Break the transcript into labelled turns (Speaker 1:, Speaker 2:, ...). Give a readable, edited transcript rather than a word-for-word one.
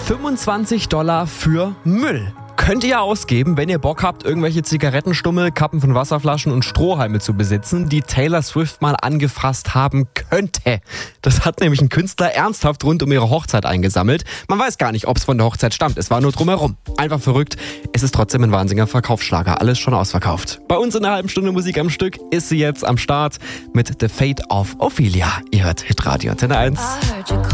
Speaker 1: $25 für Müll. Könnt ihr ausgeben, wenn ihr Bock habt, irgendwelche Zigarettenstummel, Kappen von Wasserflaschen und Strohhalme zu besitzen, die Taylor Swift mal angefasst haben könnte. Das hat nämlich ein Künstler ernsthaft rund um ihre Hochzeit eingesammelt. Man weiß gar nicht, ob es von der Hochzeit stammt. Es war nur drumherum. Einfach verrückt. Es ist trotzdem ein wahnsinniger Verkaufsschlager. Alles schon ausverkauft. Bei uns in einer halben Stunde Musik am Stück ist sie jetzt am Start mit The Fate of Ophelia. Ihr hört Hitradio Antenne 1.